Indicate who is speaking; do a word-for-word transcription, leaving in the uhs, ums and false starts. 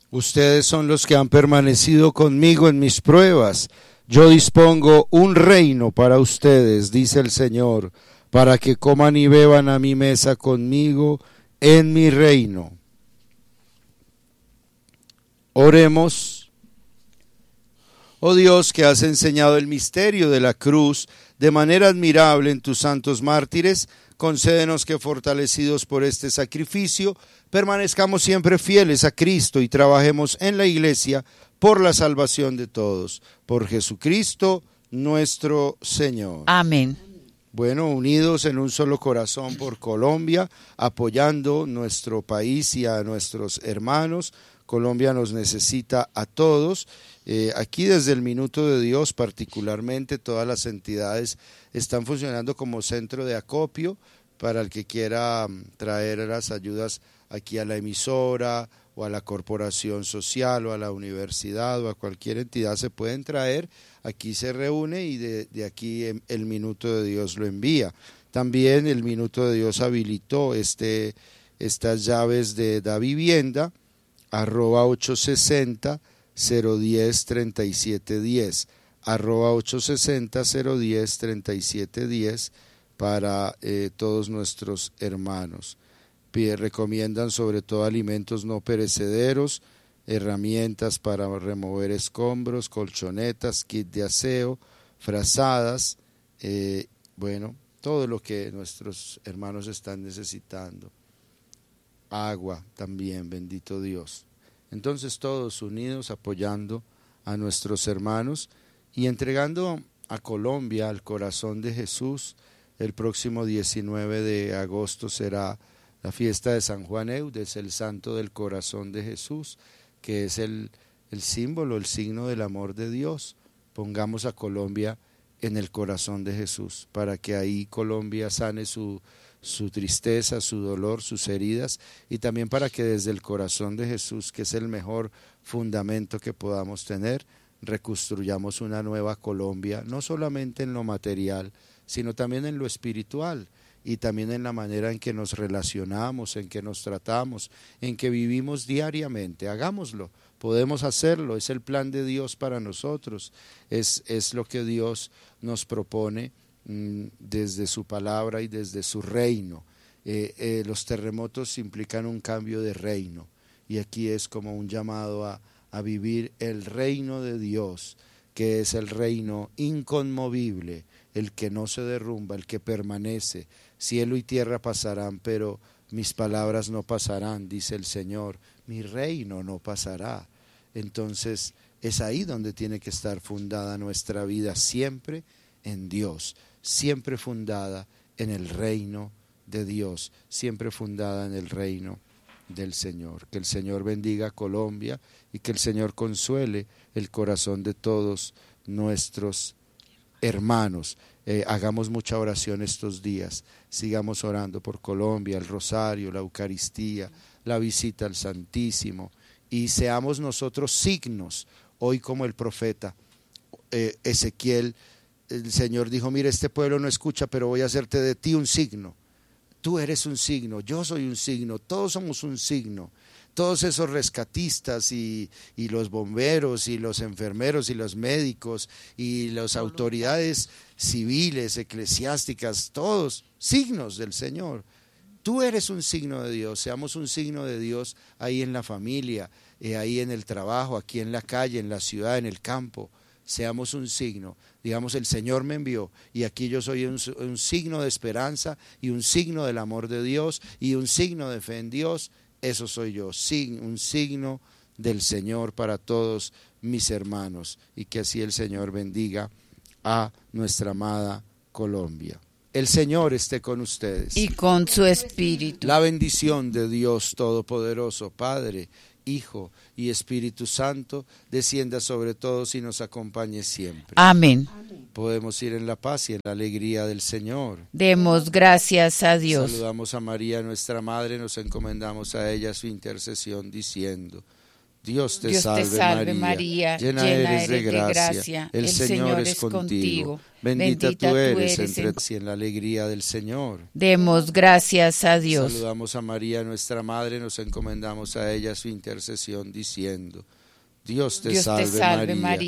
Speaker 1: Ustedes son los que han permanecido conmigo en mis pruebas. Yo dispongo un reino para ustedes, dice el Señor, para que coman y beban a mi mesa conmigo en mi reino. Oremos. Oh Dios, que has enseñado el misterio de la cruz de manera admirable en tus santos mártires, concédenos que, fortalecidos por este sacrificio, permanezcamos siempre fieles a Cristo y trabajemos en la Iglesia por la salvación de todos. Por Jesucristo nuestro Señor.
Speaker 2: Amén.
Speaker 1: Bueno, unidos en un solo corazón por Colombia, apoyando nuestro país y a nuestros hermanos. Colombia nos necesita a todos. Eh, aquí desde el Minuto de Dios particularmente todas las entidades están funcionando como centro de acopio para el que quiera um, traer las ayudas aquí a la emisora o a la corporación social o a la universidad o a cualquier entidad se pueden traer. Aquí se reúne y de, de aquí el Minuto de Dios lo envía. También el Minuto de Dios habilitó este, estas llaves de Da Vivienda, arroba ochocientos sesenta, cero diez, treinta y siete diez, arroba ochocientos sesenta, cero diez, treinta y siete diez para eh, todos nuestros hermanos. Pide, recomiendan sobre todo alimentos no perecederos, herramientas para remover escombros, colchonetas, kit de aseo, frazadas, eh, bueno, todo lo que nuestros hermanos están necesitando. Agua también, bendito Dios. Entonces todos unidos apoyando a nuestros hermanos y entregando a Colombia al corazón de Jesús. El próximo diecinueve de agosto será la fiesta de San Juan Eudes, el santo del corazón de Jesús, que es el, el símbolo, el signo del amor de Dios. Pongamos a Colombia en el corazón de Jesús, para que ahí Colombia sane su su tristeza, su dolor, sus heridas, y también para que desde el corazón de Jesús, que es el mejor fundamento que podamos tener, reconstruyamos una nueva Colombia, no solamente en lo material, sino también en lo espiritual, y también en la manera en que nos relacionamos, en que nos tratamos, en que vivimos diariamente. Hagámoslo, podemos hacerlo, es el plan de Dios para nosotros, es, es lo que Dios nos propone desde su palabra y desde su reino. Eh, eh, los terremotos implican un cambio de reino y aquí es como un llamado a, a vivir el reino de Dios, que es el reino inconmovible, el que no se derrumba, el que permanece. Cielo y tierra pasarán, pero mis palabras no pasarán, dice el Señor, mi reino no pasará. Entonces es ahí donde tiene que estar fundada nuestra vida, siempre en Dios, siempre fundada en el reino de Dios, siempre fundada en el reino del Señor. Que el Señor bendiga a Colombia y que el Señor consuele el corazón de todos nuestros hermanos. Eh, hagamos mucha oración estos días, sigamos orando por Colombia, el rosario, la Eucaristía, la visita al Santísimo, y seamos nosotros signos, hoy como el profeta eh, Ezequiel. El Señor dijo, mira, este pueblo no escucha, pero voy a hacerte de ti un signo. Tú eres un signo, yo soy un signo, todos somos un signo. Todos esos rescatistas y, y los bomberos y los enfermeros y los médicos y las autoridades civiles, eclesiásticas, todos signos del Señor. Tú eres un signo de Dios, seamos un signo de Dios ahí en la familia, eh, ahí en el trabajo, aquí en la calle, en la ciudad, en el campo. Seamos un signo, digamos, el Señor me envió y aquí yo soy un, un signo de esperanza y un signo del amor de Dios y un signo de fe en Dios. Eso soy yo, un signo del Señor para todos mis hermanos, y que así el Señor bendiga a nuestra amada Colombia. El Señor esté con ustedes.
Speaker 2: Y con su espíritu.
Speaker 1: La bendición de Dios Todopoderoso, Padre, Hijo y Espíritu Santo, descienda sobre todos y nos acompañe siempre.
Speaker 2: Amén.
Speaker 1: Podemos ir en la paz y en la alegría del Señor.
Speaker 2: Demos gracias a Dios.
Speaker 1: Saludamos a María, nuestra Madre, nos encomendamos a ella su intercesión diciendo: Dios te
Speaker 2: Dios
Speaker 1: salve,
Speaker 2: te salve
Speaker 1: María,
Speaker 2: María,
Speaker 1: llena eres de gracia, el Señor es contigo. Bendita tú eres entre todas y en la alegría del Señor.
Speaker 2: Demos gracias a Dios.
Speaker 1: Saludamos a María, nuestra Madre, nos encomendamos a ella su intercesión diciendo: Dios te
Speaker 2: Dios te
Speaker 1: salve,
Speaker 2: salve,
Speaker 1: María.